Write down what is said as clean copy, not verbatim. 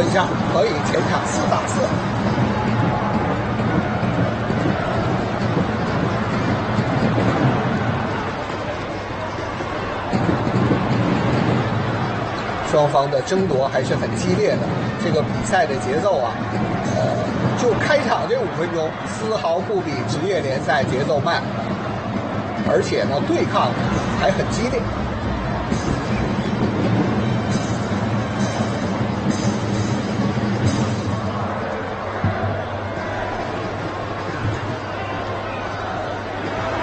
一下，可以前场4打4。双方的争夺还是很激烈的，这个比赛的节奏啊，就开场这5分钟丝毫不比职业联赛节奏慢，而且呢对抗还很激烈。